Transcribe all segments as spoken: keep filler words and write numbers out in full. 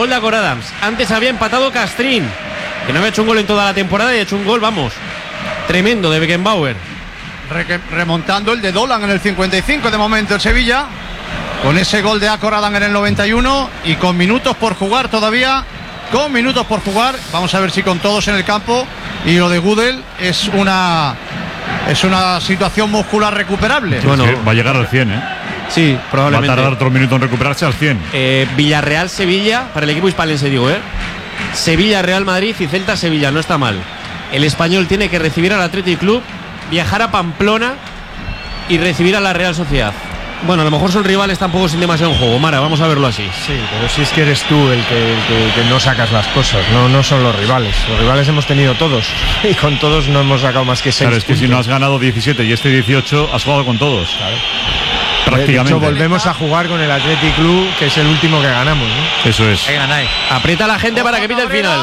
gol de Acor Adams. Antes había empatado Castrín, que no había hecho un gol en toda la temporada y ha hecho un gol, vamos, tremendo de Beckenbauer. Re remontando el de Dolan en el cincuenta y cinco de momento el Sevilla, con ese gol de Acor Adams en el noventa y uno y con minutos por jugar todavía, con minutos por jugar. Vamos a ver si con todos en el campo. Y lo de Gudel es una es una situación muscular recuperable. Sí, bueno, va a llegar al cien, ¿eh? Sí, probablemente. Va a tardar otro minuto en recuperarse al cien. Eh, Villarreal-Sevilla, para el equipo hispalense digo, ¿eh? Sevilla-Real Madrid y Celta-Sevilla, no está mal. El Español tiene que recibir al Athletic Club, viajar a Pamplona y recibir a la Real Sociedad. Bueno, a lo mejor son rivales tampoco sin demasiado en juego, Mara, vamos a verlo así. Sí, pero si es que eres tú el que, el que, que no sacas las cosas, no, no son los rivales. Los rivales hemos tenido todos y con todos no hemos sacado más que seis. Claro, es que puntos. si no has ganado diecisiete y este dieciocho, has jugado con todos. Claro. Prácticamente. De hecho, volvemos a jugar con el Athletic Club, que es el último que ganamos, ¿no? Eso es. Ahí ganáis. Aprieta a la gente para que pite el final.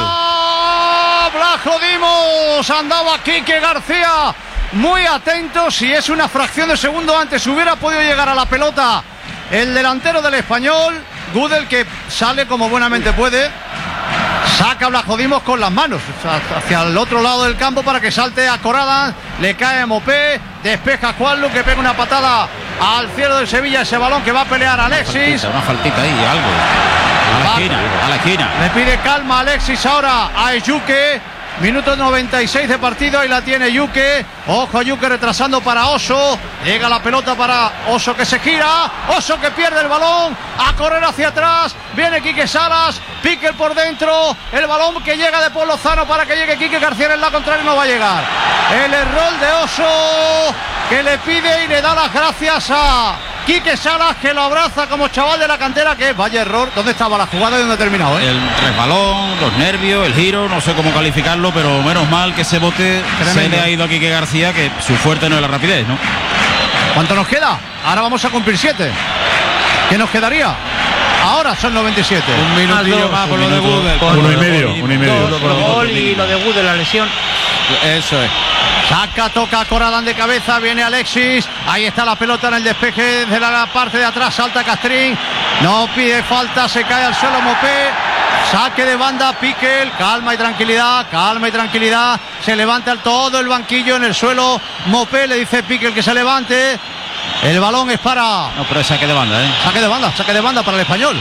Blajo Dimos, andaba Quique García muy atento. Si es una fracción de segundo antes hubiera podido llegar a la pelota el delantero del Español. Gudel, que sale como buenamente puede, saca a Blajo Dimos con las manos hacia el otro lado del campo para que salte a Corada. Le cae a Mopé, despeja a Juanlu, que pega una patada al cielo del Sevilla. Ese balón que va a pelear Alexis. Una faltita, una faltita ahí, algo. A la esquina, a la esquina. Le pide calma Alexis ahora a Yuke. Minuto noventa y seis de partido, ahí la tiene Yuke. Ojo a Yuke retrasando para Oso. Llega la pelota para Oso, que se gira. Oso que pierde el balón. A correr hacia atrás. Viene Quique Salas. Pique por dentro. El balón que llega de Paul Lozano para que llegue Quique García en la contraria. No va a llegar. El error de Oso, que le pide y le da las gracias a Quique Salas, que lo abraza como chaval de la cantera. Que vaya error. ¿Dónde estaba la jugada y dónde ha terminado? ¿eh? El resbalón, los nervios, el giro, no sé cómo calificarlo, pero menos mal que ese bote Tremendo. Se le ha ido a Quique García, que su fuerte no es la rapidez, ¿no? ¿Cuánto nos queda? Ahora vamos a cumplir siete. ¿Qué nos quedaría? Ahora son noventa y siete. Un minutillo más por lo de Gudel. Uno y medio, uno y medio. Gol y lo de Gudel, la lesión. Eso es. Saca, toca Corradán de cabeza, viene Alexis, ahí está la pelota en el despeje de la parte de atrás, salta Castrín, no pide falta, se cae al suelo Mopé, saque de banda, Piquel, calma y tranquilidad, calma y tranquilidad, se levanta todo el banquillo en el suelo, Mopé le dice Piquel que se levante, el balón es para... No, pero es saque de banda, ¿eh? Saque de banda, saque de banda para el Español.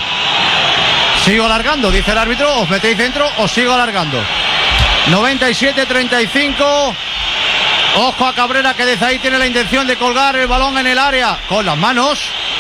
Sigo alargando, dice el árbitro, os metéis dentro, os sigo alargando. noventa y siete treinta y cinco. Ojo a Cabrera, que desde ahí tiene la intención de colgar el balón en el área con las manos.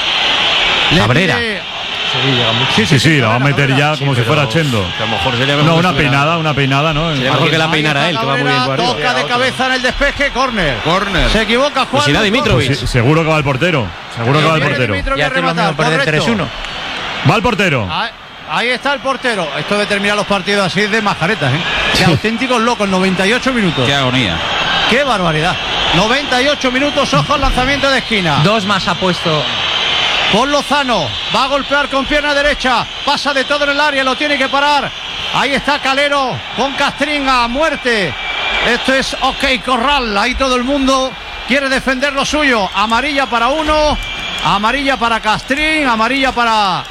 Le Cabrera. pide... Sí, sí, sí, la va a meter ya como si fuera Chendo. A lo mejor sería No, una peinada, una peinada, ¿no? Sería mejor que la peinara él, que va muy bien por arriba. Toca de cabeza en el despeje, córner. Córner. Se equivoca Juan. Pues irá Dimitrovic. Pues sí, seguro que va el portero. Seguro que va el portero. Ya te lo mismo perder tres uno. Va el portero. Ahí, ahí está el portero. Esto de terminar los partidos así es de majaretas, ¿eh? De auténticos locos, noventa y ocho minutos. Qué agonía. Qué barbaridad. noventa y ocho minutos, ojo al lanzamiento de esquina. Dos más ha puesto Paul Lozano va a golpear con pierna derecha, pasa de todo en el área, lo tiene que parar. Ahí está Calero con Castrín a muerte. Esto es ok, Corral, ahí todo el mundo quiere defender lo suyo. Amarilla para uno, amarilla para Castrín, amarilla para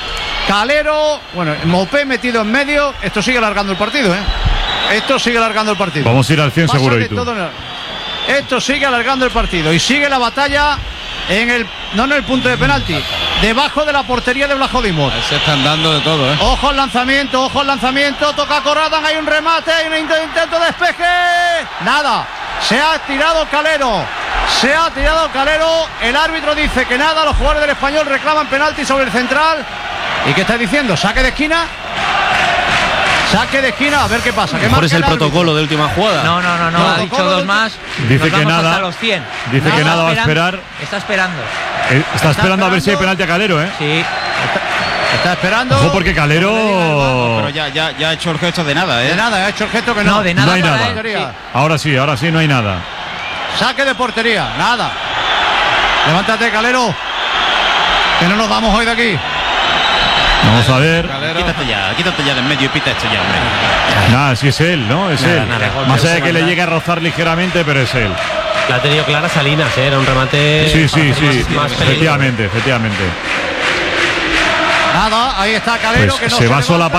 Calero. Bueno, Mopé metido en medio. Esto sigue alargando el partido, ¿eh? Esto sigue alargando el partido. Vamos a ir al cien Pasa seguro, de y tú. todo en el... Esto sigue alargando el partido y sigue la batalla en el, no en el punto de penalti, debajo de la portería de Blajo Dimos. Se están dando de todo, ¿eh? Ojo al lanzamiento, ojo al lanzamiento, toca Corradan, hay un remate, hay un intento de despeje. Nada, se ha tirado Calero, se ha tirado Calero, el árbitro dice que nada, los jugadores del Español reclaman penalti sobre el central. ¿Y qué está diciendo? ¿Saque de esquina? Saque de esquina, a ver qué pasa. ¿Qué mejor es el, el protocolo de última jugada. No, no, no, no, ha dicho dos más. Dice Nos que vamos nada. hasta los cien. Dice Nada, que nada va a esperar. Está esperando. Eh, está esperando a ver si hay penalti a Calero, ¿eh? Sí. Está esperando. Ojo, porque Calero. Pero ya, ya, ya ha hecho el gesto de nada, ¿eh? De nada, ha hecho el gesto que no. No, de nada. No hay para nada. él, sí. Ahora sí, ahora sí, no hay nada. Saque de portería, nada. Levántate, Calero, que no nos vamos hoy de aquí. Vamos a ver. Calero. Quítate ya, quítate ya de en medio y pita esto ya, hombre. Nada, sí es él, ¿no? Es Nada, él. nada. Más allá de que le llegue a rozar ligeramente, pero es él. La ha tenido clara Salinas, ¿eh? Era un remate. Sí, sí, sí. más peligroso. Efectivamente, efectivamente. Nada, ahí está Calero, Pues que no se va levanta. sola